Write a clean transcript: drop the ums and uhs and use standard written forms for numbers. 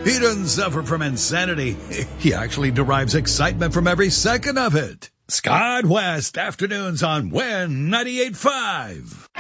He doesn't suffer from insanity. He actually derives excitement from every second of it. Scott West, afternoons on WIN 98.5.